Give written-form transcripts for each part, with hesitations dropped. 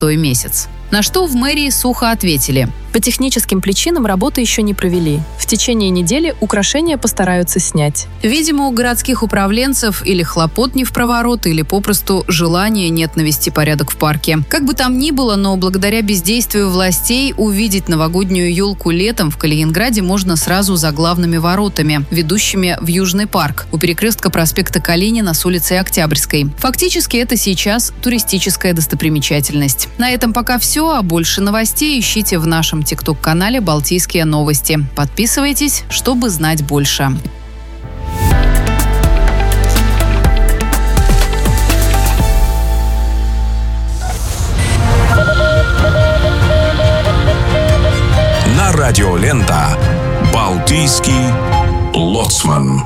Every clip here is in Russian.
месяц. На что в мэрии сухо ответили: по техническим причинам работы еще не провели. В течение недели украшения постараются снять. Видимо, у городских управленцев или хлопот не впроворот, или попросту желания нет навести порядок в парке. Как бы там ни было, но благодаря бездействию властей увидеть новогоднюю елку летом в Калининграде можно сразу за главными воротами, ведущими в Южный парк, у перекрестка проспекта Калинина с улицей Октябрьской. Фактически это сейчас туристическая достопримечательность. На этом пока все, а больше новостей ищите в нашем ТикТок-канале «Балтийские новости». Подписывайтесь, чтобы знать больше. На радио Лента «Балтийский лоцман».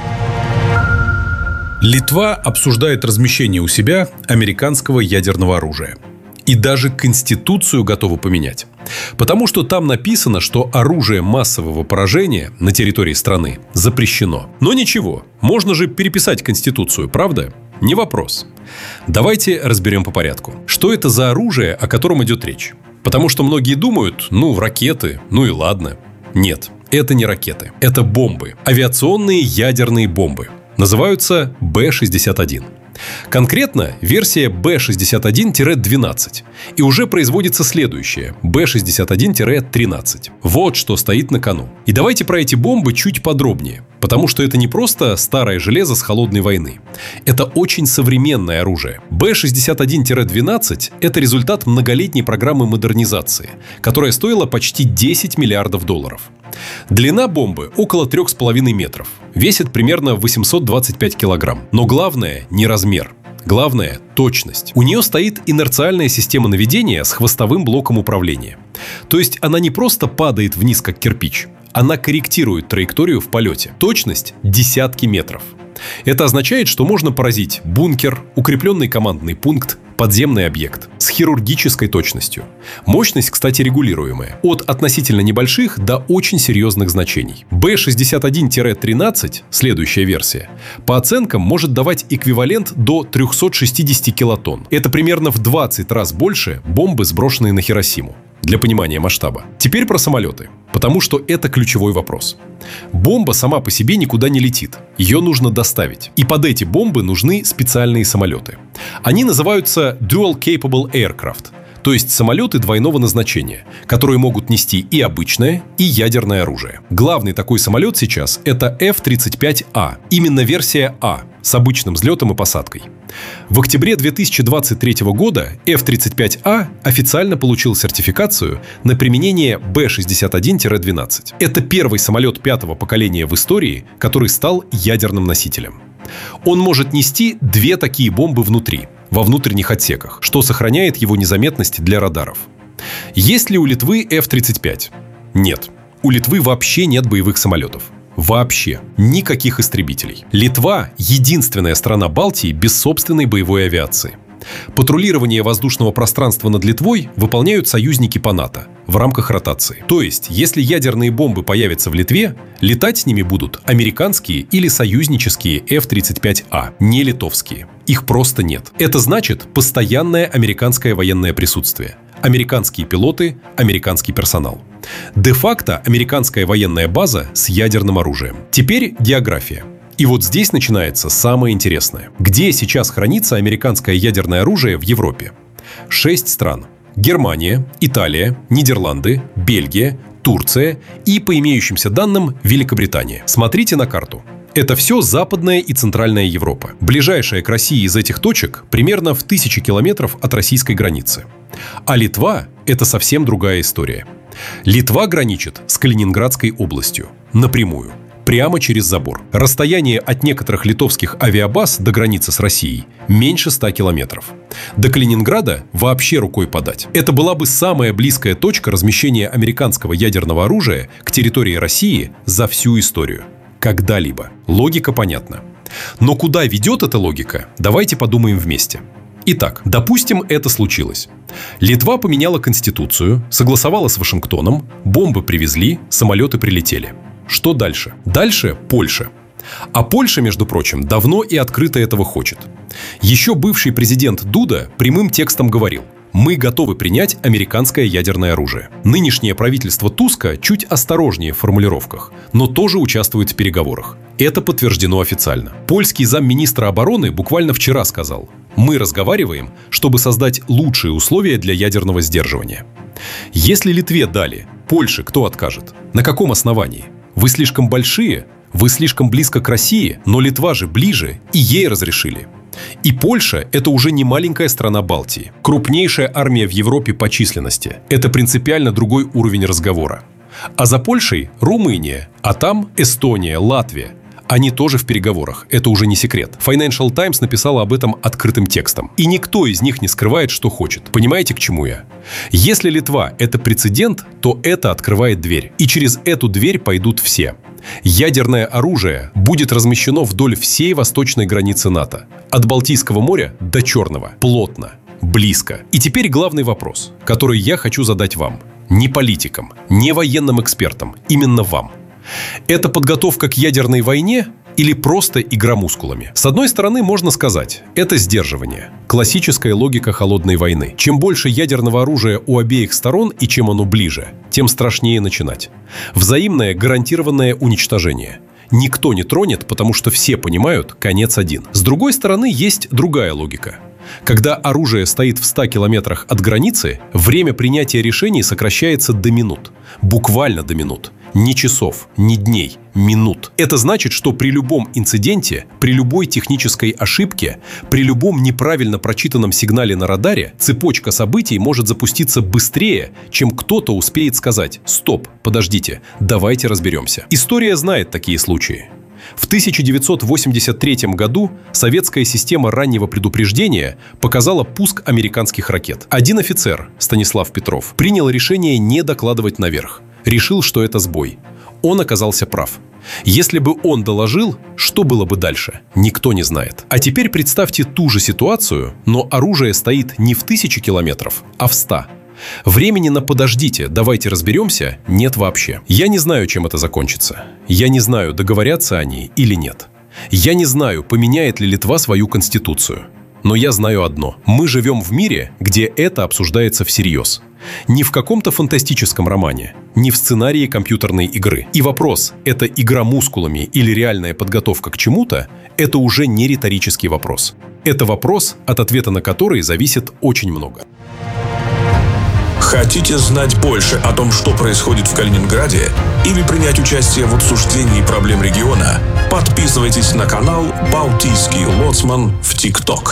Литва обсуждает размещение у себя американского ядерного оружия. И даже Конституцию готовы поменять. Потому что там написано, что оружие массового поражения на территории страны запрещено. Но ничего, можно же переписать Конституцию, правда? Не вопрос. Давайте разберем по порядку. Что это за оружие, о котором идет речь? Потому что многие думают, ракеты, и ладно. Нет, это не ракеты. Это бомбы. Авиационные ядерные бомбы. Называются Б-61. Конкретно версия Б-61-12. И уже производится следующее – Б-61-13. Вот что стоит на кону. И давайте про эти бомбы чуть подробнее. Потому что это не просто старое железо с холодной войны. Это очень современное оружие. Б-61-12 – это результат многолетней программы модернизации, которая стоила почти $10 миллиардов. Длина бомбы около 3,5 метров. Весит примерно 825 килограмм. Но главное не размер. Главное – точность. У нее стоит инерциальная система наведения с хвостовым блоком управления. То есть она не просто падает вниз, как кирпич. Она корректирует траекторию в полете. Точность – десятки метров. Это означает, что можно поразить бункер, укрепленный командный пункт, подземный объект с хирургической точностью. Мощность, кстати, регулируемая. От относительно небольших до очень серьезных значений. Б-61-13, следующая версия, по оценкам может давать эквивалент до 360 килотонн. Это примерно в 20 раз больше бомбы, сброшенные на Хиросиму. Для понимания масштаба. Теперь про самолеты. Потому что это ключевой вопрос. Бомба сама по себе никуда не летит. Ее нужно доставить. И под эти бомбы нужны специальные самолеты. Они называются Dual Capable Aircraft. То есть самолеты двойного назначения, которые могут нести и обычное, и ядерное оружие. Главный такой самолет сейчас – это F-35A. Именно версия А, с обычным взлетом и посадкой. В октябре 2023 года F-35A официально получил сертификацию на применение Б-61-12. Это первый самолет пятого поколения в истории, который стал ядерным носителем. Он может нести 2 такие бомбы внутри, во внутренних отсеках, что сохраняет его незаметность для радаров. Есть ли у Литвы F-35? Нет. У Литвы вообще нет боевых самолетов. Вообще. Никаких истребителей. Литва – единственная страна Балтии без собственной боевой авиации. Патрулирование воздушного пространства над Литвой выполняют союзники по НАТО в рамках ротации. То есть, если ядерные бомбы появятся в Литве, летать с ними будут американские или союзнические F-35A, не литовские. Их просто нет. Это значит постоянное американское военное присутствие. Американские пилоты, американский персонал. Де-факто американская военная база с ядерным оружием. Теперь география. И вот здесь начинается самое интересное. Где сейчас хранится американское ядерное оружие в Европе? 6 стран. Германия, Италия, Нидерланды, Бельгия, Турция и, по имеющимся данным, Великобритания. Смотрите на карту. Это все Западная и Центральная Европа. Ближайшая к России из этих точек примерно в 1000 километров от российской границы. А Литва – это совсем другая история. Литва граничит с Калининградской областью. Напрямую. Прямо через забор. Расстояние от некоторых литовских авиабаз до границы с Россией меньше 100 километров. До Калининграда вообще рукой подать. Это была бы самая близкая точка размещения американского ядерного оружия к территории России за всю историю. Когда-либо. Логика понятна. Но куда ведет эта логика, давайте подумаем вместе. Итак, допустим, это случилось. Литва поменяла конституцию, согласовала с Вашингтоном, бомбы привезли, самолеты прилетели. Что дальше? Дальше Польша. А Польша, между прочим, давно и открыто этого хочет. Еще бывший президент Дуда прямым текстом говорил: Мы готовы принять американское ядерное оружие. Нынешнее правительство Туска чуть осторожнее в формулировках, но тоже участвует в переговорах. Это подтверждено официально. Польский замминистра обороны буквально вчера сказал: «Мы разговариваем, чтобы создать лучшие условия для ядерного сдерживания». Если Литве дали, Польше кто откажет? На каком основании? Вы слишком большие? Вы слишком близко к России? Но Литва же ближе, и ей разрешили. И Польша – это уже не маленькая страна Балтии. Крупнейшая армия в Европе по численности. Это принципиально другой уровень разговора. А за Польшей – Румыния, а там Эстония, Латвия. Они тоже в переговорах, это уже не секрет. Financial Times написала об этом открытым текстом. И никто из них не скрывает, что хочет. Понимаете, к чему я? Если Литва – это прецедент, то это открывает дверь. И через эту дверь пойдут все. Ядерное оружие будет размещено вдоль всей восточной границы НАТО. От Балтийского моря до Черного. Плотно, близко. И теперь главный вопрос, который я хочу задать вам. Не политикам, не военным экспертам, именно вам. Это подготовка к ядерной войне или просто игра мускулами? С одной стороны, можно сказать, это сдерживание. Классическая логика холодной войны. Чем больше ядерного оружия у обеих сторон и чем оно ближе, тем страшнее начинать. Взаимное гарантированное уничтожение. Никто не тронет, потому что все понимают, конец один. С другой стороны, есть другая логика. Когда оружие стоит в 100 километрах от границы, время принятия решений сокращается до минут. Буквально до минут. Не часов, не дней, минут. Это значит, что при любом инциденте, при любой технической ошибке, при любом неправильно прочитанном сигнале на радаре цепочка событий может запуститься быстрее, чем кто-то успеет сказать: «Стоп, подождите, давайте разберемся». История знает такие случаи. В 1983 году советская система раннего предупреждения показала пуск американских ракет. Один офицер, Станислав Петров, принял решение не докладывать наверх. Решил, что это сбой. Он оказался прав. Если бы он доложил, что было бы дальше, никто не знает. А теперь представьте ту же ситуацию, но оружие стоит не в 1000 километров, а в 100. Времени на «подождите, давайте разберемся» нет вообще. Я не знаю, чем это закончится. Я не знаю, договорятся они или нет. Я не знаю, поменяет ли Литва свою конституцию. Но я знаю одно. Мы живем в мире, где это обсуждается всерьез. Не в каком-то фантастическом романе, не в сценарии компьютерной игры. И вопрос, это игра мускулами или реальная подготовка к чему-то, это уже не риторический вопрос. Это вопрос, от ответа на который зависит очень много. Хотите знать больше о том, что происходит в Калининграде, или принять участие в обсуждении проблем региона? Подписывайтесь на канал «Балтийский лоцман» в ТикТок.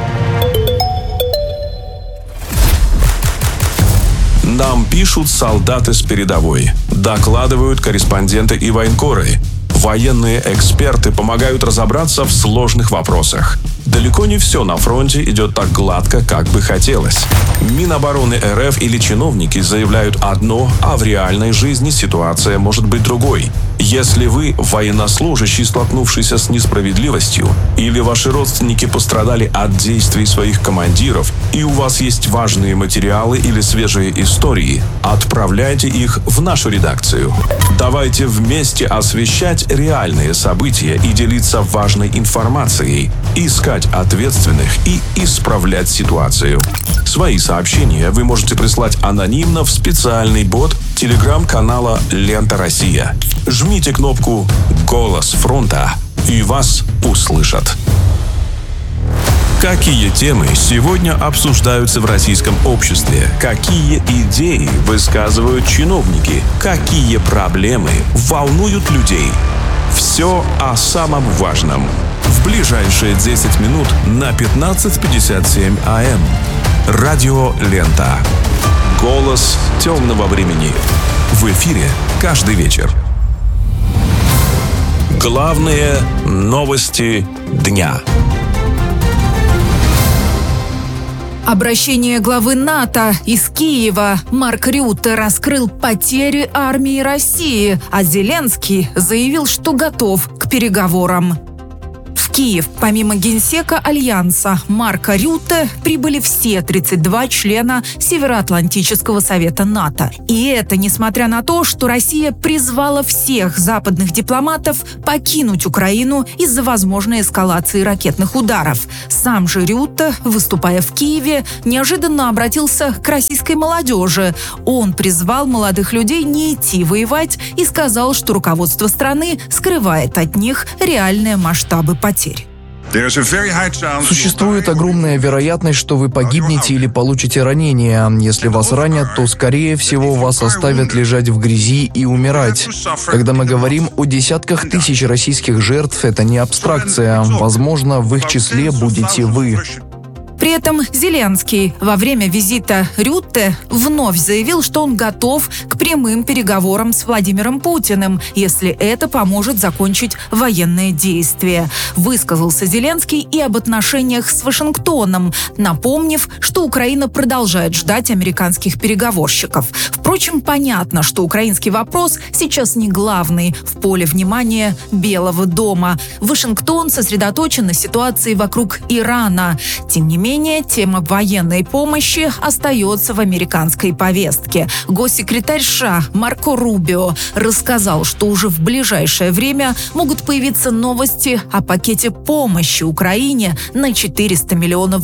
Нам пишут солдаты с передовой, докладывают корреспонденты и военкоры. Военные эксперты помогают разобраться в сложных вопросах. Далеко не все на фронте идет так гладко, как бы хотелось. Минобороны РФ или чиновники заявляют одно, а в реальной жизни ситуация может быть другой. Если вы военнослужащий, столкнувшийся с несправедливостью, или ваши родственники пострадали от действий своих командиров, и у вас есть важные материалы или свежие истории, отправляйте их в нашу редакцию. Давайте вместе освещать реальные события и делиться важной информацией, искать ответственных и исправлять ситуацию. Свои сообщения вы можете прислать анонимно в специальный бот телеграм-канала «Лента Россия». Жмите кнопку «Голос фронта» и вас услышат. Какие темы сегодня обсуждаются в российском обществе? Какие идеи высказывают чиновники? Какие проблемы волнуют людей? Все о самом важном. В ближайшие 10 минут на 15:57 АМ. Радио «Лента». Голос темного времени. В эфире каждый вечер. Главные новости дня. Обращение главы НАТО из Киева. Марк Рютте раскрыл потери армии России, а Зеленский заявил, что готов к переговорам. Киев помимо генсека Альянса Марка Рютте прибыли все 32 члена Североатлантического совета НАТО. И это несмотря на то, что Россия призвала всех западных дипломатов покинуть Украину из-за возможной эскалации ракетных ударов. Сам же Рютте, выступая в Киеве, неожиданно обратился к российской молодежи. Он призвал молодых людей не идти воевать и сказал, что руководство страны скрывает от них реальные масштабы потерь. Существует огромная вероятность, что вы погибнете или получите ранения. Если вас ранят, то, скорее всего, вас оставят лежать в грязи и умирать. Когда мы говорим о десятках тысяч российских жертв, это не абстракция. Возможно, в их числе будете вы. При этом Зеленский во время визита Рютте вновь заявил, что он готов к прямым переговорам с Владимиром Путиным, если это поможет закончить военные действия. Высказался Зеленский и об отношениях с Вашингтоном, напомнив, что Украина продолжает ждать американских переговорщиков. Впрочем, понятно, что украинский вопрос сейчас не главный в поле внимания Белого дома. Вашингтон сосредоточен на ситуации вокруг Ирана. Тем не менее, тема военной помощи остается в американской повестке. Госсекретарь США Марко Рубио рассказал, что уже в ближайшее время могут появиться новости о пакете помощи Украине на $400 миллионов.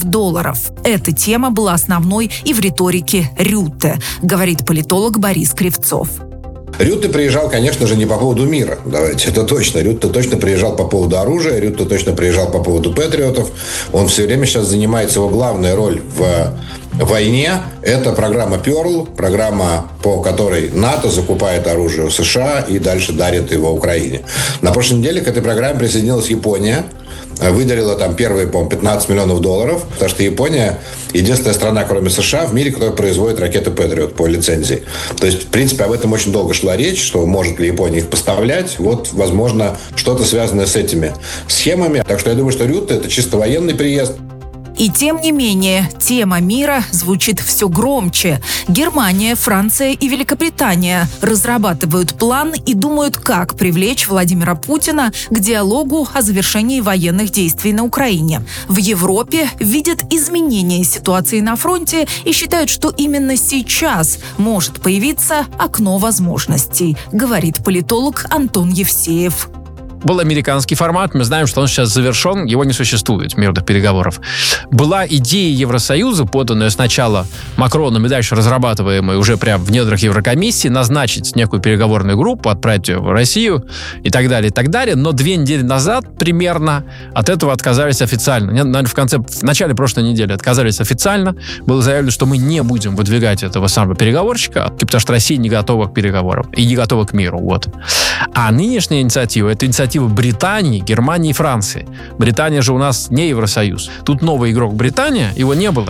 Эта тема была основной и в риторике Рютте, говорит политолог Борис Кривцов. Рютте приезжал, конечно же, не по поводу мира. Давайте, это точно. Рютте точно приезжал по поводу оружия, Рютте точно приезжал по поводу патриотов. Он все время сейчас занимается, его главная роль в войне – это программа Pearl, программа, по которой НАТО закупает оружие у США и дальше дарит его Украине. На прошлой неделе к этой программе присоединилась Япония. Выделила там первые, по-моему, $15 миллионов, потому что Япония единственная страна, кроме США, в мире, которая производит ракеты Patriot по лицензии. То есть, в принципе, об этом очень долго шла речь, что может ли Япония их поставлять. Вот, возможно, что-то связанное с этими схемами. Так что я думаю, что Рютте – это чисто военный приезд. И тем не менее, тема мира звучит все громче. Германия, Франция и Великобритания разрабатывают план и думают, как привлечь Владимира Путина к диалогу о завершении военных действий на Украине. В Европе видят изменение ситуации на фронте и считают, что именно сейчас может появиться окно возможностей, говорит политолог Антон Евсеев. Был американский формат, мы знаем, что он сейчас завершен, его не существует, мирных переговоров. Была идея Евросоюза, поданная сначала Макроном и дальше разрабатываемая уже прямо в недрах Еврокомиссии, назначить некую переговорную группу, отправить ее в Россию и так далее, но 2 недели назад примерно от этого отказались официально. Наверное, в начале прошлой недели отказались официально. Было заявлено, что мы не будем выдвигать этого самого переговорщика, потому что Россия не готова к переговорам и не готова к миру. Вот. А нынешняя инициатива – это инициатива Британии, Германии и Франции. Британия же у нас не Евросоюз. Тут новый игрок Британия, его не было.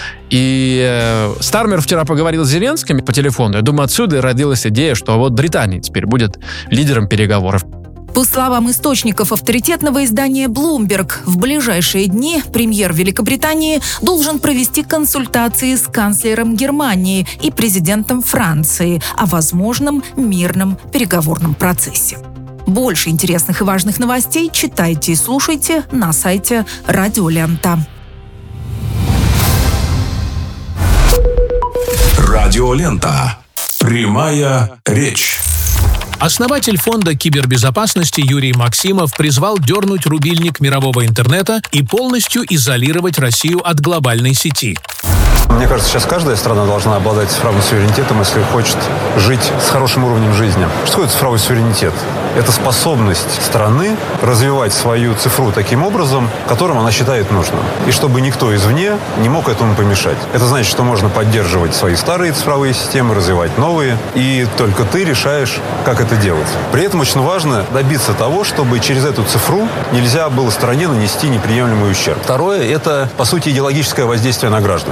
И Стармер вчера поговорил с Зеленским по телефону. Я думаю, отсюда родилась идея, что вот Британия теперь будет лидером переговоров. По словам источников авторитетного издания Bloomberg, в ближайшие дни премьер Великобритании должен провести консультации с канцлером Германии и президентом Франции о возможном мирном переговорном процессе. Больше интересных и важных новостей читайте и слушайте на сайте Радио Лента. Радио Лента. Прямая речь. Основатель фонда кибербезопасности Юрий Максимов призвал дернуть рубильник мирового интернета и полностью изолировать Россию от глобальной сети. Мне кажется, сейчас каждая страна должна обладать цифровым суверенитетом, если хочет жить с хорошим уровнем жизни. Что такое цифровой суверенитет? Это способность страны развивать свою цифру таким образом, которым она считает нужным. И чтобы никто извне не мог этому помешать. Это значит, что можно поддерживать свои старые цифровые системы, развивать новые, и только ты решаешь, как это делать. При этом очень важно добиться того, чтобы через эту цифру нельзя было стране нанести неприемлемый ущерб. Второе – это, по сути, идеологическое воздействие на граждан. Так ли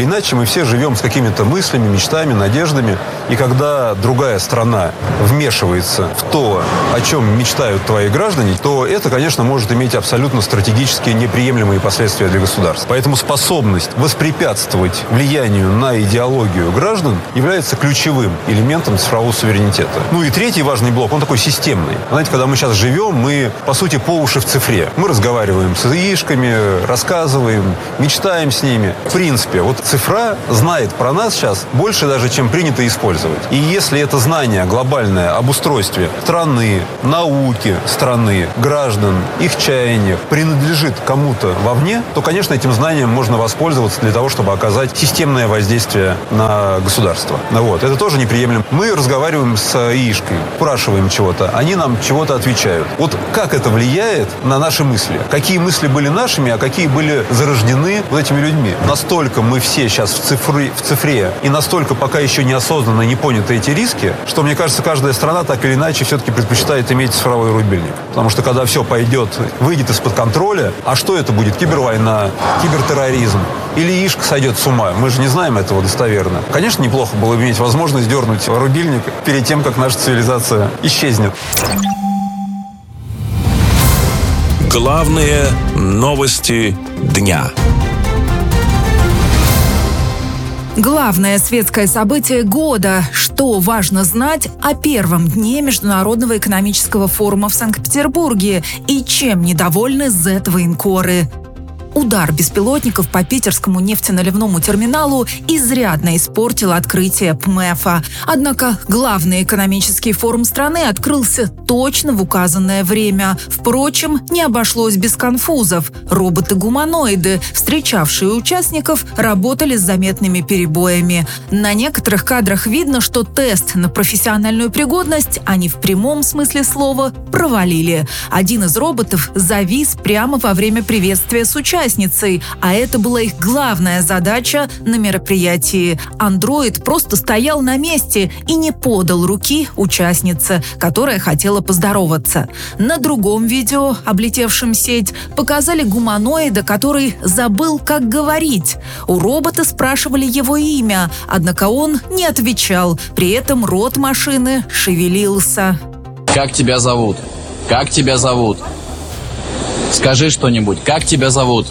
или иначе мы все живем с какими-то мыслями, мечтами, надеждами. И когда другая страна вмешивается в то, о чем мечтают твои граждане, то это, конечно, может иметь абсолютно стратегически неприемлемые последствия для государства. Поэтому способность воспрепятствовать влиянию на идеологию граждан является ключевым элементом цифрового суверенитета. Ну и третий важный блок, он такой системный. Знаете, когда мы сейчас живем, мы, по сути, по уши в цифре. Мы разговариваем с ИИшками, рассказываем, мечтаем с ними. В принципе, вот цифра знает про нас сейчас больше даже, чем принято использовать. И если это знание глобальное об устройстве страны, науки страны, граждан, их чаяниях принадлежит кому-то вовне, то, конечно, этим знанием можно воспользоваться для того, чтобы оказать системное воздействие на государство. Вот. Это тоже неприемлемо. Мы разговариваем с ИИшкой, спрашиваем чего-то, они нам чего-то отвечают. Вот как это влияет на наши мысли? Какие мысли были нашими, а какие были зарождены вот этими людьми? Настолько мы все сейчас в цифре, и настолько пока еще неосознанно не поняты эти риски, что, мне кажется, каждая страна так или иначе все-таки предпочитает иметь цифровой рубильник. Потому что когда все пойдет, выйдет из-под контроля, а что это будет? Кибервойна, кибертерроризм? Или ИИшка сойдет с ума? Мы же не знаем этого достоверно. Конечно, неплохо было бы иметь возможность дернуть рубильник перед тем, как наша цивилизация исчезнет. Главные новости дня. Главное светское событие года. Что важно знать о первом дне Международного экономического форума в Санкт-Петербурге и чем недовольны зет-военкоры? Удар беспилотников по питерскому нефтеналивному терминалу изрядно испортил открытие ПМЭФа. Однако главный экономический форум страны открылся точно в указанное время. Впрочем, не обошлось без конфузов. Роботы-гуманоиды, встречавшие участников, работали с заметными перебоями. На некоторых кадрах видно, что тест на профессиональную пригодность они в прямом смысле слова провалили. Один из роботов завис прямо во время приветствия с участниками. А это была их главная задача на мероприятии. Андроид просто стоял на месте и не подал руки участнице, которая хотела поздороваться. На другом видео, облетевшем сеть, показали гуманоида, который забыл, как говорить. У робота спрашивали его имя, однако он не отвечал. При этом рот машины шевелился. Как тебя зовут? Как тебя зовут? Скажи что-нибудь. Как тебя зовут?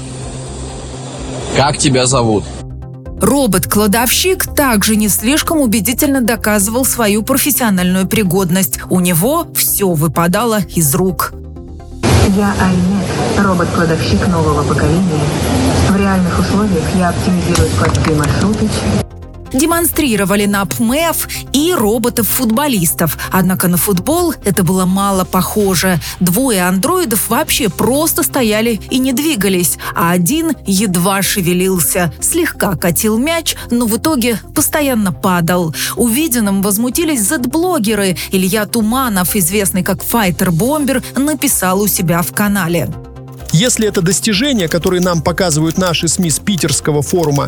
Как тебя зовут? Робот-кладовщик также не слишком убедительно доказывал свою профессиональную пригодность. У него все выпадало из рук. Я Айнет, робот-кладовщик нового поколения. В реальных условиях я оптимизирую складские маршруты. Демонстрировали на ПМЭФ и роботов-футболистов. Однако на футбол это было мало похоже. Двое андроидов вообще просто стояли и не двигались, а один едва шевелился, слегка катил мяч, но в итоге постоянно падал. Увиденным возмутились зет-блогеры. Илья Туманов, известный как Файтер-бомбер, написал у себя в канале. Если это достижения, которые нам показывают наши СМИ с питерского форума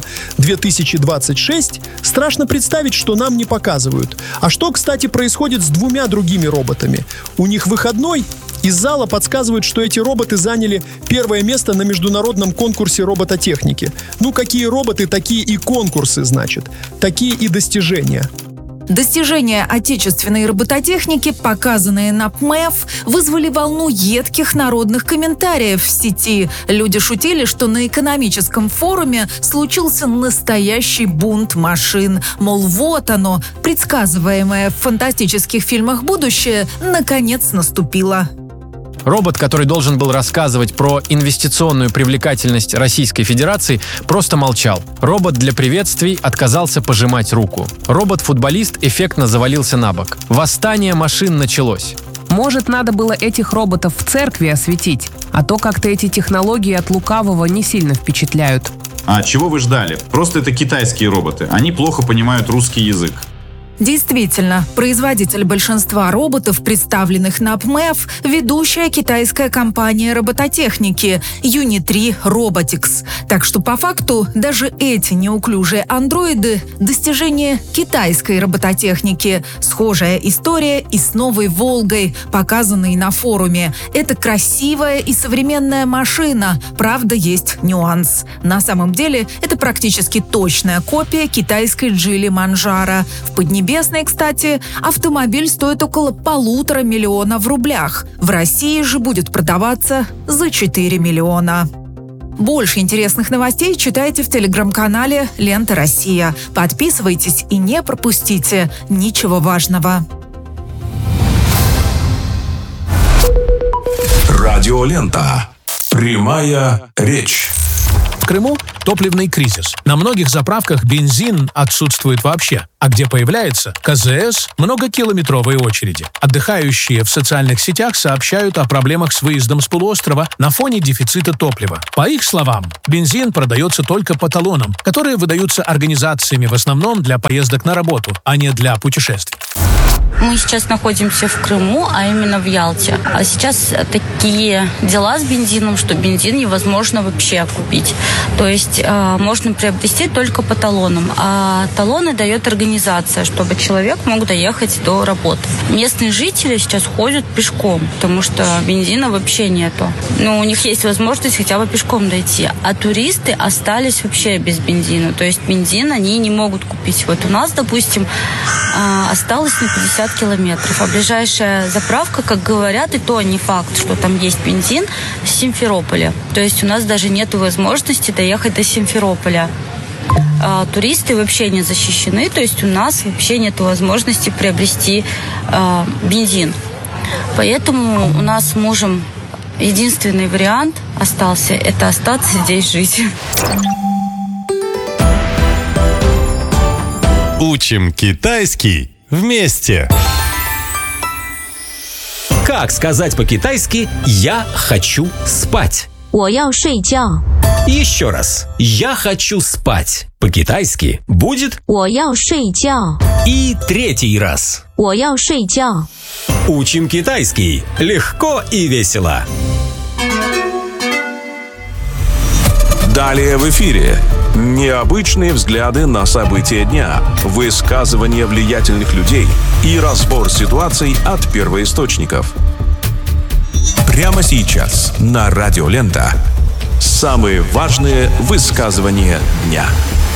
2026, страшно представить, что нам не показывают. А что, кстати, происходит с двумя другими роботами? У них выходной? Из зала подсказывают, что эти роботы заняли первое место на международном конкурсе робототехники. Ну, какие роботы, такие и конкурсы, значит. Такие и достижения. Достижения отечественной робототехники, показанные на ПМЭФ, вызвали волну едких народных комментариев в сети. Люди шутили, что на экономическом форуме случился настоящий бунт машин. Мол, вот оно, предсказываемое в фантастических фильмах будущее, наконец наступило. Робот, который должен был рассказывать про инвестиционную привлекательность Российской Федерации, просто молчал. Робот для приветствий отказался пожимать руку. Робот-футболист эффектно завалился на бок. Восстание машин началось. Может, надо было этих роботов в церкви осветить, а то как-то эти технологии от лукавого не сильно впечатляют. А чего вы ждали? Просто это китайские роботы. Они плохо понимают русский язык. Действительно, производитель большинства роботов, представленных на ПМЭФ, ведущая китайская компания робототехники Unitree Robotics. Так что по факту даже эти неуклюжие андроиды – достижение китайской робототехники. Схожая история и с новой «Волгой», показанной на форуме. Это красивая и современная машина, правда, есть нюанс. На самом деле, это практически точная копия китайской Geely Manjaro. В Поднебесной, кстати, автомобиль стоит около 1,5 миллиона в рублях. В России же будет продаваться за 4 миллиона. Больше интересных новостей читайте в телеграм-канале «Лента Россия». Подписывайтесь и не пропустите ничего важного. Радиолента. Прямая речь. В Крыму топливный кризис. На многих заправках бензин отсутствует вообще. А где появляется КЗС, многокилометровые очереди. Отдыхающие в социальных сетях сообщают о проблемах с выездом с полуострова на фоне дефицита топлива. По их словам, бензин продается только по талонам, которые выдаются организациями в основном для поездок на работу, а не для путешествий. Мы сейчас находимся в Крыму, а именно в Ялте. А сейчас такие дела с бензином, что бензин невозможно вообще купить. То есть можно приобрести только по талонам. А талоны дает организация, чтобы человек мог доехать до работы. Местные жители сейчас ходят пешком, потому что бензина вообще нету. Но у них есть возможность хотя бы пешком дойти. А туристы остались вообще без бензина. То есть бензин они не могут купить. Вот у нас, допустим, осталось на 50 километров. А ближайшая заправка, как говорят, и то не факт, что там есть бензин, в Симферополе. То есть у нас даже нет возможности доехать до Симферополя. Туристы вообще не защищены, то есть у нас вообще нет возможности приобрести бензин. Поэтому у нас с мужем единственный вариант остался – это остаться здесь жить. Учим китайский вместе. Как сказать по-китайски «я хочу спать»? 我要睡觉. Еще раз. «Я хочу спать». По-китайски будет 我要睡觉. И третий раз. 我要睡觉. Учим китайский легко и весело. Далее в эфире. Необычные взгляды на события дня, высказывания влиятельных людей и разбор ситуаций от первоисточников. Прямо сейчас на Радиолента. Самые важные высказывания дня.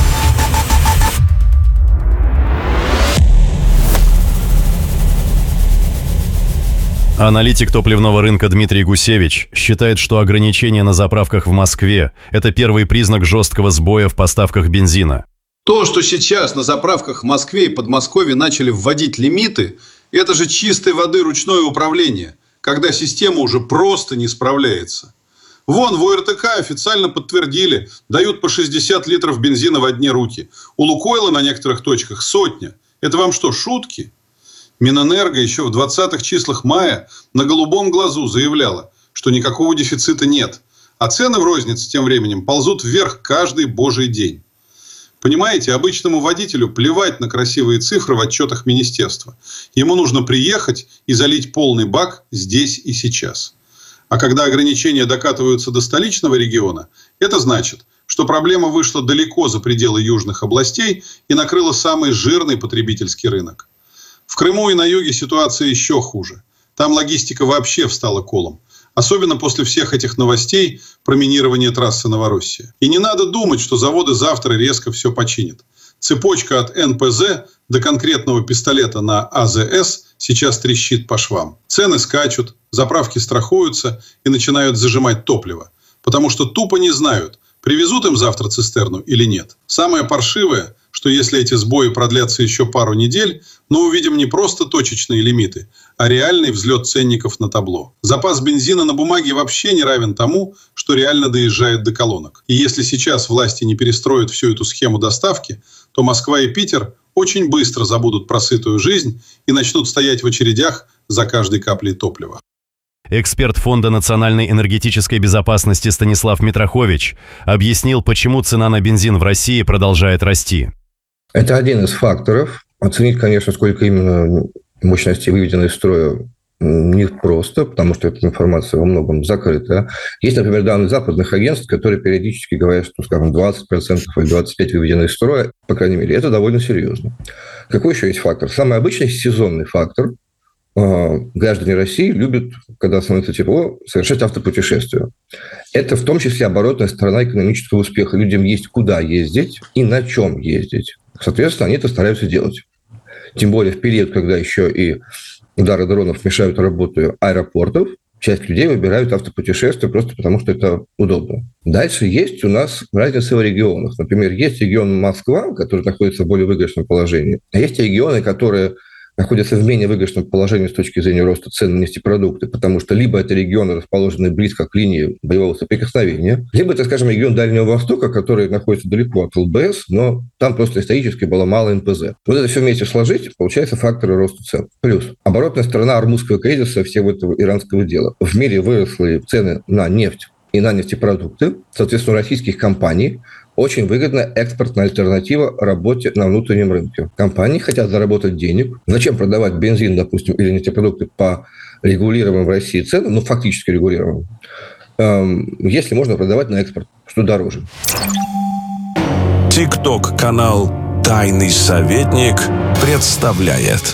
Аналитик топливного рынка Дмитрий Гусевич считает, что ограничения на заправках в Москве – это первый признак жесткого сбоя в поставках бензина. То, что сейчас на заправках в Москве и Подмосковье начали вводить лимиты, это же чистой воды ручное управление, когда система уже просто не справляется. Вон, в ОРТК официально подтвердили, дают по 60 литров бензина в одни руки. У Лукойла на некоторых точках 100. Это вам что, шутки? Минэнерго еще в 20-х числах мая на голубом глазу заявляла, что никакого дефицита нет. А цены в рознице тем временем ползут вверх каждый божий день. Понимаете, обычному водителю плевать на красивые цифры в отчетах министерства. Ему нужно приехать и залить полный бак здесь и сейчас. А когда ограничения докатываются до столичного региона, это значит, что проблема вышла далеко за пределы южных областей и накрыла самый жирный потребительский рынок. В Крыму и на юге ситуация еще хуже. Там логистика вообще встала колом. Особенно после всех этих новостей про минирование трассы Новороссия. И не надо думать, что заводы завтра резко все починят. Цепочка от НПЗ до конкретного пистолета на АЗС сейчас трещит по швам. Цены скачут, заправки страхуются и начинают зажимать топливо. Потому что тупо не знают, привезут им завтра цистерну или нет. Самое паршивое, что если эти сбои продлятся еще пару недель, мы увидим не просто точечные лимиты, а реальный взлет ценников на табло. Запас бензина на бумаге вообще не равен тому, что реально доезжает до колонок. И если сейчас власти не перестроят всю эту схему доставки, то Москва и Питер очень быстро забудут про сытую жизнь и начнут стоять в очередях за каждой каплей топлива. Эксперт Фонда национальной энергетической безопасности Станислав Митрохович объяснил, почему цена на бензин в России продолжает расти. Это один из факторов. Оценить, конечно, сколько именно мощностей выведено из строя, не просто, потому что эта информация во многом закрыта. Есть, например, данные западных агентств, которые периодически говорят, что, скажем, 20% или 25% выведено из строя, по крайней мере. Это довольно серьезно. Какой еще есть фактор? Самый обычный сезонный фактор. Граждане России любят, когда становится тепло, совершать автопутешествия. Это в том числе оборотная сторона экономического успеха. Людям есть куда ездить и на чем ездить. Соответственно, они это стараются делать. Тем более в период, когда еще и удары дронов мешают работе аэропортов, часть людей выбирают автопутешествия просто потому, что это удобно. Дальше есть у нас разница в регионах. Например, есть регион Москва, который находится в более выигрышном положении, а есть регионы, которые находятся в менее выигрышном положении с точки зрения роста цен на нефтепродукты, потому что либо это регионы, расположенные близко к линии боевого соприкосновения, либо это, скажем, регион Дальнего Востока, который находится далеко от ЛБС, но там просто исторически было мало НПЗ. Вот это все вместе сложить, получается факторы роста цен. Плюс оборотная сторона Ормузского кризиса всего этого иранского дела. В мире выросли цены на нефть и на нефтепродукты. Соответственно, у российских компаний очень выгодная экспортная альтернатива работе на внутреннем рынке. Компании хотят заработать денег. Зачем продавать бензин, допустим, или нефтепродукты по регулируемым в России ценам, фактически регулируемым, если можно продавать на экспорт, что дороже. ТикТок-канал «Тайный советник» представляет.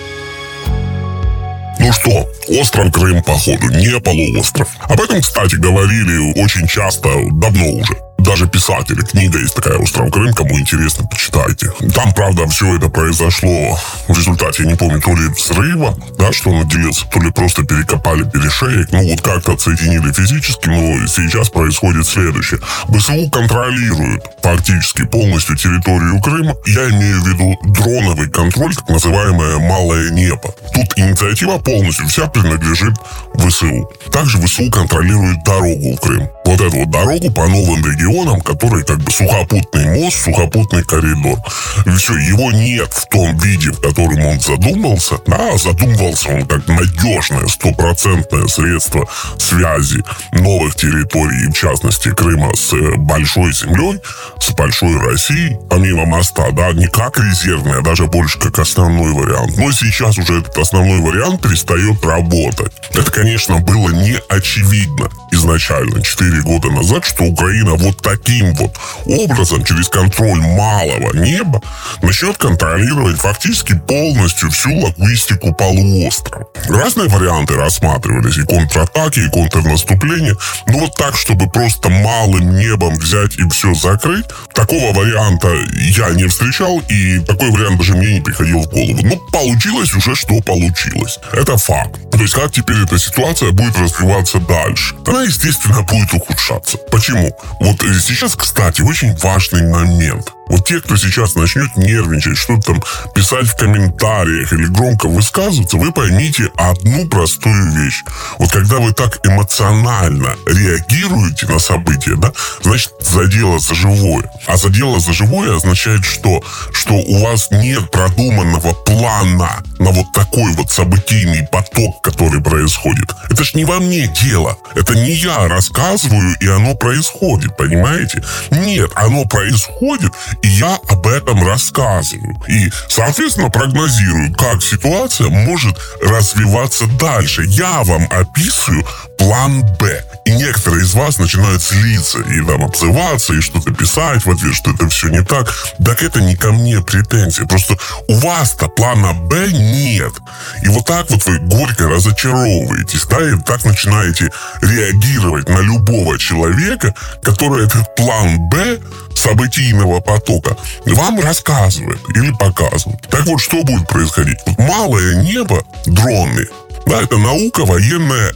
Ну что, остров Крым, походу, не полуостров. Об этом, кстати, говорили очень часто, давно уже. Даже писатели. Книга есть такая «Остров Крым», кому интересно, почитайте. Там, правда, все это произошло в результате, я не помню, то ли взрыва, да, что он отделился, то ли просто перекопали перешеек. Ну, вот как-то отсоединили физически, но сейчас происходит следующее. ВСУ контролирует фактически полностью территорию Крыма. Я имею в виду дроновый контроль, так называемое «малое небо». Тут инициатива полностью вся принадлежит ВСУ. Также ВСУ контролирует дорогу в Крым. Вот эту вот дорогу по новым регионам, который как бы сухопутный мост, сухопутный коридор. И все, его нет в том виде, в котором он задумался. Да, задумывался он как надежное, стопроцентное средство связи новых территорий, в частности Крыма, с большой землей, с большой Россией, помимо моста, да, не как резервный, а даже больше как основной вариант. Но сейчас уже этот основной вариант перестает работать. Это, конечно, было не очевидно изначально, 4 года назад, что Украина вот таким вот образом, через контроль малого неба, начнет контролировать фактически полностью всю логистику полуострова. Разные варианты рассматривались, и контратаки, и контрнаступления, но вот так, чтобы просто малым небом взять и все закрыть, такого варианта я не встречал, и такой вариант даже мне не приходил в голову. Но получилось уже, что получилось. Это факт. То есть, как теперь эта ситуация будет развиваться дальше? Она, естественно, будет ухудшаться. Почему? Вот сейчас, кстати, очень важный момент. Вот те, кто сейчас начнет нервничать, что-то там писать в комментариях или громко высказываться, вы поймите одну простую вещь. Вот когда вы так эмоционально реагируете на события, да, значит, задело за живое. А задело за живое означает что? Что у вас нет продуманного плана на вот такой вот событийный поток, который происходит. Это ж не во мне дело. Это не я рассказываю, и оно происходит, понимаете? Нет, оно происходит, и я об этом рассказываю. И, соответственно, прогнозирую, как ситуация может развиваться дальше. Я вам описываю план «Б». И некоторые из вас начинают злиться и там обзываться, и что-то писать в ответ, что это все не так. Так это не ко мне претензии. Просто у вас-то плана «Б» нет. И вот так вот вы горько разочаровываетесь, да, и так начинаете реагировать на любого человека, который этот план «Б» событийного потока вам рассказывает или показывает. Так вот, что будет происходить? Малое небо, дроны, да, это наука военная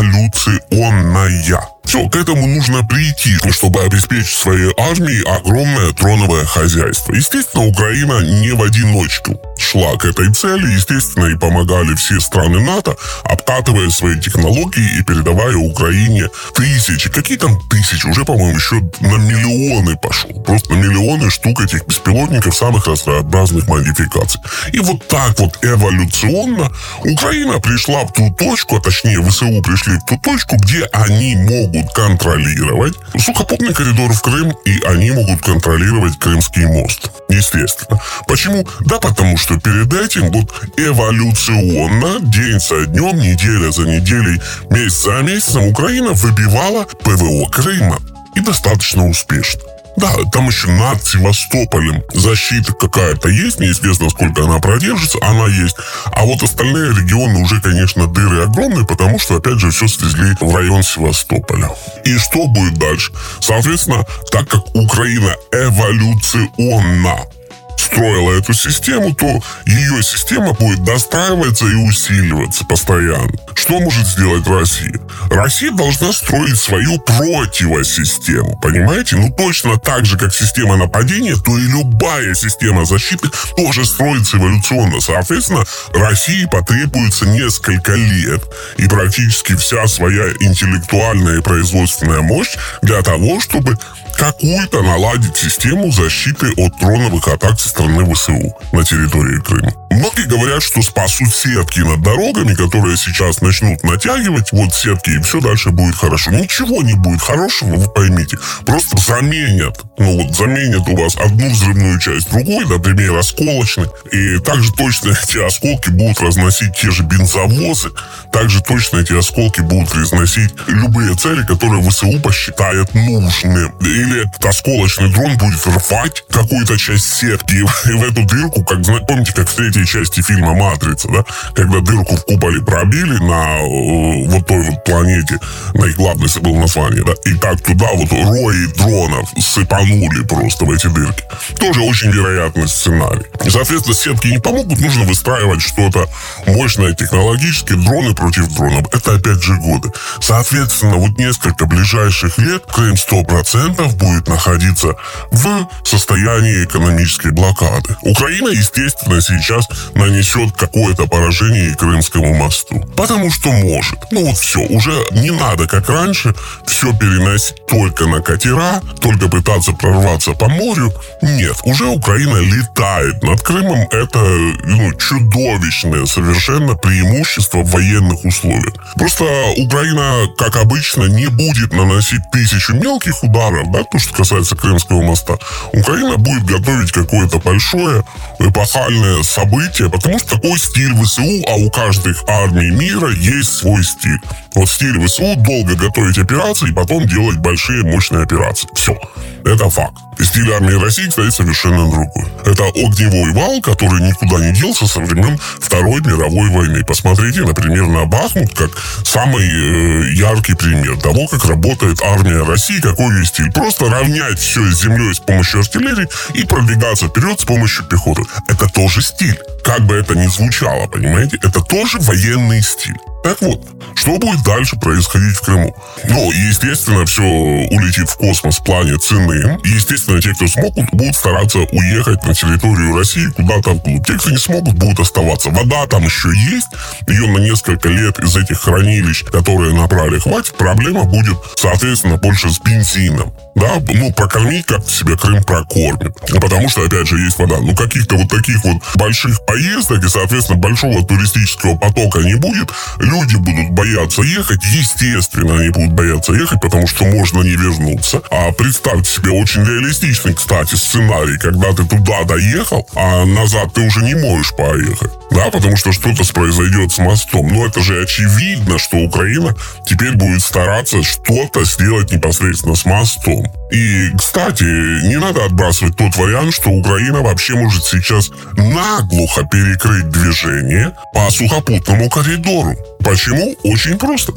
эволюционная. Все, к этому нужно прийти, чтобы обеспечить своей армии огромное дроновое хозяйство. Естественно, Украина не в одиночку. шла к этой цели, естественно, и помогали все страны НАТО, обкатывая свои технологии и передавая Украине тысячи, какие там тысячи, уже, по-моему, еще на миллионы пошел. Просто на миллионы штук этих беспилотников самых разнообразных модификаций. И вот так вот эволюционно Украина пришла в ту точку, а точнее ВСУ пришли в ту точку, где они могут контролировать сухопутный коридор в Крым, и они могут контролировать Крымский мост. Естественно. Почему? Да потому что перед этим вот эволюционно, день за днем, неделя за неделей, месяц за месяцем Украина выбивала ПВО Крыма. И достаточно успешно. Да, там еще над Севастополем защита какая-то есть, неизвестно, сколько она продержится, она есть. А вот остальные регионы уже, конечно, дыры огромные, потому что, опять же, все свезли в район Севастополя. И что будет дальше? Соответственно, так как Украина эволюционно строила эту систему, то ее система будет достраиваться и усиливаться постоянно. Что может сделать Россия? Россия должна строить свою противосистему, понимаете? Ну, точно так же, как система нападения, то и любая система защиты тоже строится эволюционно. Соответственно, России потребуется несколько лет и практически вся своя интеллектуальная и производственная мощь для того, чтобы какую-то наладить систему защиты от дроновых атак со стороны ВСУ на территории Крыма. Многие говорят, что спасут сетки над дорогами, которые сейчас начнут натягивать, вот сетки, и все дальше будет хорошо. Ничего не будет хорошего, вы поймите. Просто заменят у вас одну взрывную часть другой, например, осколочной. И также точно эти осколки будут разносить те же бензовозы. Также точно эти осколки будут разносить любые цели, которые ВСУ посчитает нужным. Или этот осколочный дрон будет рвать какую-то часть сетки. И в эту дырку, помните, как в третьей части фильма «Матрица», да? Когда дырку в куполе пробили на вот той вот планете, на их главной было название, да? И так туда вот рои дронов сыпанули просто в эти дырки. Тоже очень вероятный сценарий. И, соответственно, сетки не помогут, нужно выстраивать что-то мощное технологически, дроны против дронов. Это опять же годы. Соответственно, вот несколько ближайших лет Крым 100% будет находиться в состоянии экономической блокады. Украина, естественно, сейчас нанесет какое-то поражение Крымскому мосту. Потому что может. Ну вот все, уже не надо, как раньше, все переносить только на катера, только пытаться прорваться по морю. Нет, уже Украина летает над Крымом. Это чудовищное совершенно преимущество в военных условиях. Просто Украина, как обычно, не будет наносить 1000 мелких ударов, да, то, что касается Крымского моста. Украина будет готовить какое-то большое эпохальное событие, потому что такой стиль ВСУ, а у каждой армии мира есть свой стиль. Вот стиль ВСУ — долго готовить операции и потом делать большие мощные операции. Все. Это факт. И стиль армии России, кстати, совершенно другой. Это огневой вал, который никуда не делся со времен Второй мировой войны. Посмотрите, например, на Бахмут, как самый яркий пример того, как работает армия России, какой ее стиль. Просто равнять все с землей с помощью артиллерии и продвигаться вперед с помощью пехоты. Это тоже стиль. Как бы это ни звучало, понимаете? Это тоже военный стиль. Так вот, что будет дальше происходить в Крыму? Ну, естественно, все улетит в космос в плане цены. Естественно, те, кто смогут, будут стараться уехать на территорию России куда-то вглубь. Те, кто не смогут, будут оставаться. Вода там еще есть. Ее на несколько лет из этих хранилищ, которые набрали, хватит. Проблема будет, соответственно, больше с бензином. Да, прокормить как-то себя Крым прокормит. Потому что, опять же, есть вода. Каких-то вот таких вот больших поездок и, соответственно, большого туристического потока не будет. Люди будут бояться ехать. Естественно, они будут бояться ехать, потому что можно не вернуться. А представьте себе очень реалистичный, кстати, сценарий, когда ты туда доехал, а назад ты уже не можешь поехать. Да, потому что что-то произойдет с мостом. Но это же очевидно, что Украина теперь будет стараться что-то сделать непосредственно с мостом. И, кстати, не надо отбрасывать тот вариант, что Украина вообще может сейчас наглухо перекрыть движение по сухопутному коридору. Почему? Очень просто.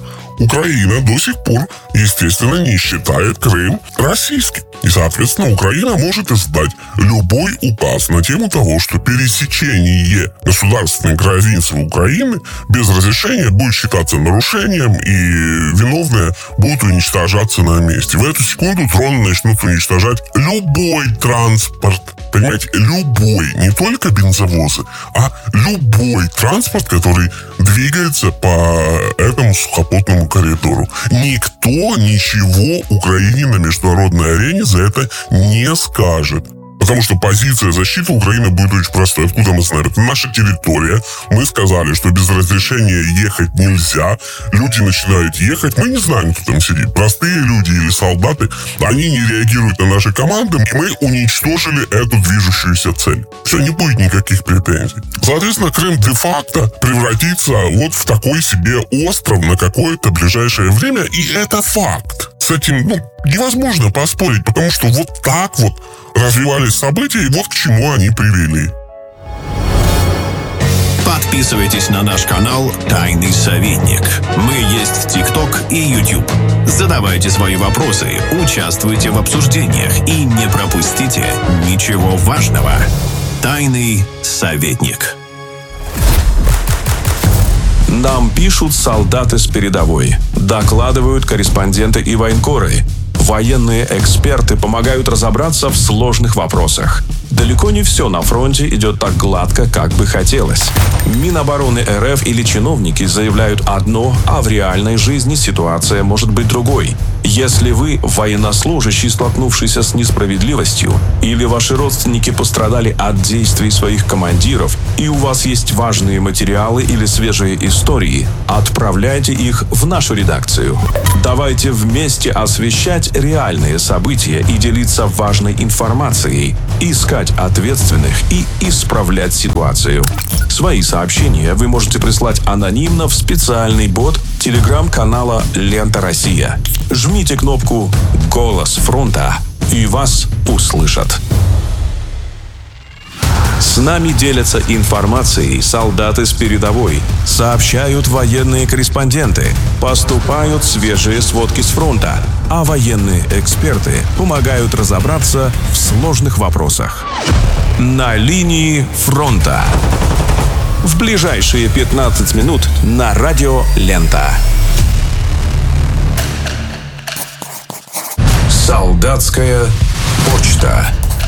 Украина до сих пор, естественно, не считает Крым российским. И, соответственно, Украина может издать любой указ на тему того, что пересечение государственной границы Украины без разрешения будет считаться нарушением, и виновные будут уничтожаться на месте. В эту секунду дроны начнут уничтожать любой транспорт. Понимаете, любой, не только бензовозы, а любой транспорт, который двигается по этому сухопутному коридору. Никто ничего Украине на международной арене за это не скажет. Потому что позиция защиты Украины будет очень простой. Откуда мы знаем? Это наша территория. Мы сказали, что без разрешения ехать нельзя. Люди начинают ехать. Мы не знаем, кто там сидит. Простые люди или солдаты. Они не реагируют на наши команды. И мы уничтожили эту движущуюся цель. Все, не будет никаких претензий. Соответственно, Крым де-факто превратится вот в такой себе остров на какое-то ближайшее время. И это факт. С этим, невозможно поспорить, потому что вот так вот развивались события, и вот к чему они привели. Подписывайтесь на наш канал «Тайный советник». Мы есть в ТикТок и YouTube. Задавайте свои вопросы, участвуйте в обсуждениях и не пропустите ничего важного. «Тайный советник». Нам пишут солдаты с передовой, докладывают корреспонденты и военкоры. Военные эксперты помогают разобраться в сложных вопросах. Далеко не все на фронте идет так гладко, как бы хотелось. Минобороны РФ или чиновники заявляют одно, а в реальной жизни ситуация может быть другой. Если вы военнослужащий, столкнувшийся с несправедливостью, или ваши родственники пострадали от действий своих командиров, и у вас есть важные материалы или свежие истории, отправляйте их в нашу редакцию. Давайте вместе освещать реальные события и делиться важной информацией, искать ответственных и исправлять ситуацию. Свои сообщения вы можете прислать анонимно в специальный бот телеграм-канала «Лента Россия». Жмите кнопку «Голос фронта» и вас услышат. С нами делятся информацией солдаты с передовой, сообщают военные корреспонденты, поступают свежие сводки с фронта, а военные эксперты помогают разобраться в сложных вопросах. На линии фронта. В ближайшие 15 минут на радио «Лента». Солдатская почта.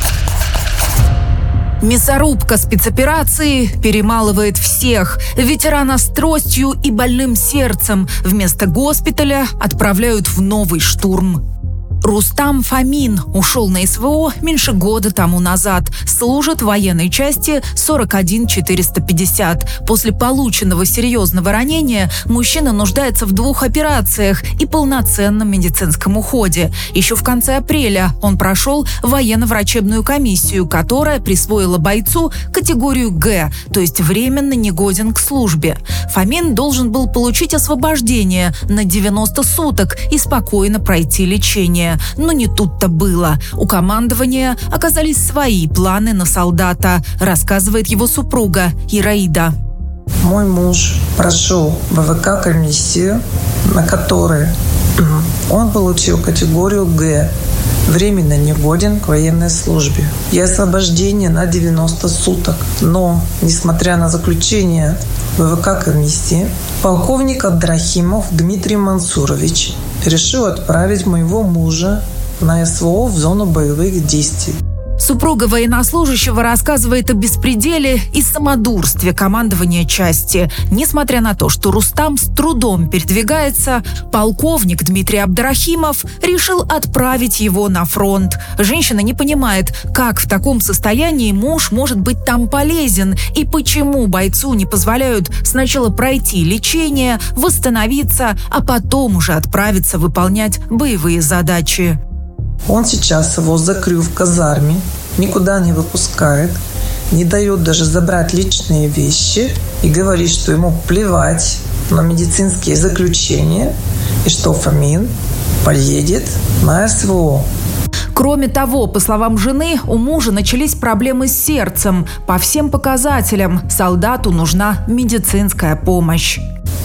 Мясорубка спецоперации перемалывает всех. Ветерана с тростью и больным сердцем вместо госпиталя отправляют в новый штурм. Рустам Фомин ушел на СВО меньше года тому назад. Служит в военной части 41450. После полученного серьезного ранения мужчина нуждается в 2 операциях и полноценном медицинском уходе. Еще в конце апреля он прошел военно-врачебную комиссию, которая присвоила бойцу категорию Г, то есть временно негоден к службе. Фомин должен был получить освобождение на 90 суток и спокойно пройти лечение. Но не тут-то было. У командования оказались свои планы на солдата, рассказывает его супруга Ираида. Мой муж прошел ВВК комиссию, на которой он получил категорию Г, временно негоден к военной службе, и освобождение на 90 суток. Но, несмотря на заключение ВВК комиссии, полковник Абдрахимов Дмитрий Мансурович решил отправить моего мужа на СВО в зону боевых действий. Супруга военнослужащего рассказывает о беспределе и самодурстве командования части. Несмотря на то, что Рустам с трудом передвигается, полковник Дмитрий Абдрахимов решил отправить его на фронт. Женщина не понимает, как в таком состоянии муж может быть там полезен и почему бойцу не позволяют сначала пройти лечение, восстановиться, а потом уже отправиться выполнять боевые задачи. Он сейчас его закрыл в казарме, никуда не выпускает, не дает даже забрать личные вещи и говорит, что ему плевать на медицинские заключения и что Фомин поедет на СВО. Кроме того, по словам жены, у мужа начались проблемы с сердцем. По всем показателям солдату нужна медицинская помощь.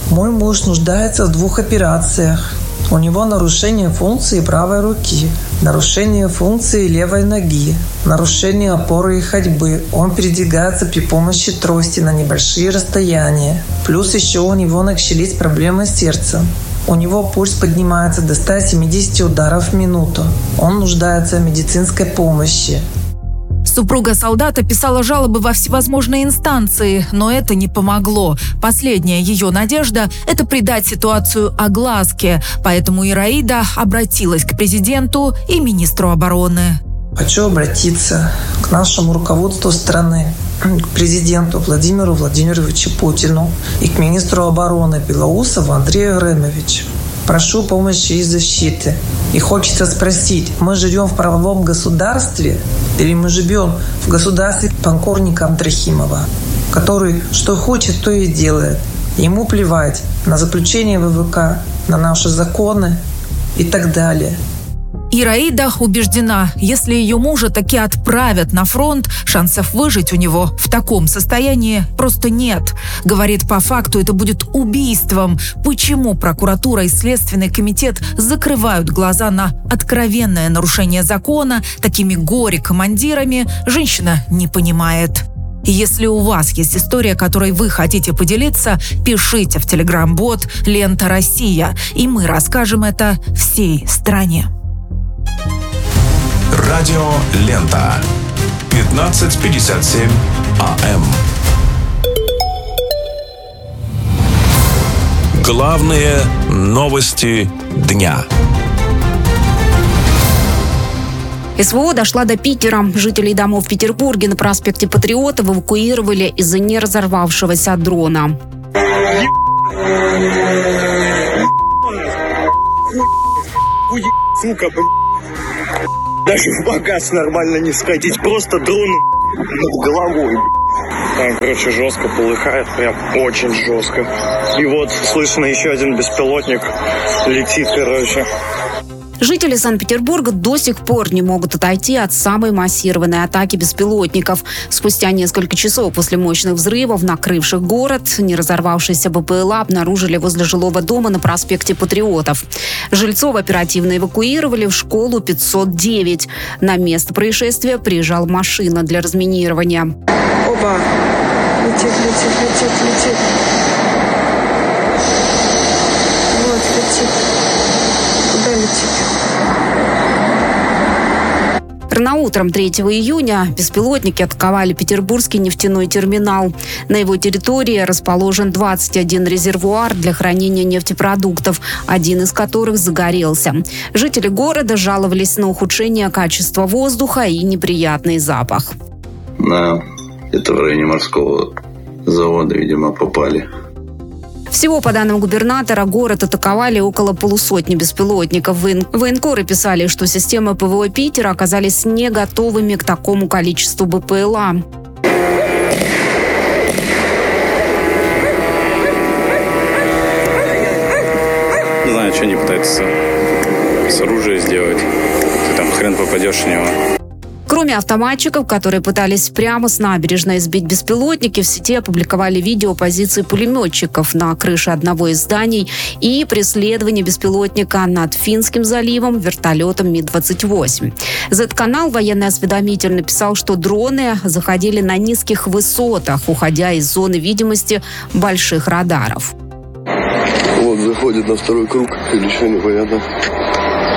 Мой муж нуждается в 2 операциях. У него нарушение функции правой руки, нарушение функции левой ноги, нарушение опоры и ходьбы. Он передвигается при помощи трости на небольшие расстояния. Плюс еще у него начались проблемы с сердцем. У него пульс поднимается до 170 ударов в минуту. Он нуждается в медицинской помощи. Супруга солдата писала жалобы во всевозможные инстанции, но это не помогло. Последняя ее надежда – это придать ситуацию огласке. Поэтому Ираида обратилась к президенту и министру обороны. Хочу обратиться к нашему руководству страны, к президенту Владимиру Владимировичу Путину и к министру обороны Белоусову Андрею Гремовичу. Прошу помощи и защиты. И хочется спросить, мы живем в правовом государстве или мы живем в государстве полковника Абдрахимова, который что хочет, то и делает. Ему плевать на заключение ВВК, на наши законы и так далее. Ираида убеждена, если ее мужа таки отправят на фронт, шансов выжить у него в таком состоянии просто нет. Говорит, по факту это будет убийством. Почему прокуратура и Следственный комитет закрывают глаза на откровенное нарушение закона такими горе-командирами, женщина не понимает. Если у вас есть история, которой вы хотите поделиться, пишите в телеграм-бот «Лента Россия», и мы расскажем это всей стране. Радио «Лента». 15:57 АМ. Главные новости дня. СВО дошла до Питера. Жителей домов в Петербурге на проспекте Патриотов эвакуировали из-за неразорвавшегося дрона. Сука, даже в багаж нормально не сходить, просто дрон над головой. Там, короче, жестко полыхает, прям очень жестко. И вот слышно еще один беспилотник летит, короче. Жители Санкт-Петербурга до сих пор не могут отойти от самой массированной атаки беспилотников. Спустя несколько часов после мощных взрывов, накрывших город, неразорвавшийся БПЛА обнаружили возле жилого дома на проспекте Патриотов. Жильцов оперативно эвакуировали в школу 509. На место происшествия приезжала машина для разминирования. Опа! Летит. Вот, летит. Куда летит? Рано утром 3 июня беспилотники атаковали Петербургский нефтяной терминал. На его территории расположен 21 резервуар для хранения нефтепродуктов, один из которых загорелся. Жители города жаловались на ухудшение качества воздуха и неприятный запах. Это в районе морского завода, видимо, попали. Всего, по данным губернатора, город атаковали около полусотни беспилотников. Военкоры писали, что системы ПВО Питера оказались не готовыми к такому количеству БПЛА. Не знаю, что они пытаются с оружия сделать. Ты там хрен попадешь в него. Кроме автоматчиков, которые пытались прямо с набережной сбить беспилотники, в сети опубликовали видео позиции пулеметчиков на крыше одного из зданий и преследование беспилотника над Финским заливом вертолетом Ми-28. Z-канал «Военный осведомитель» написал, что дроны заходили на низких высотах, уходя из зоны видимости больших радаров. Вот заходит на второй круг, или что, непонятно.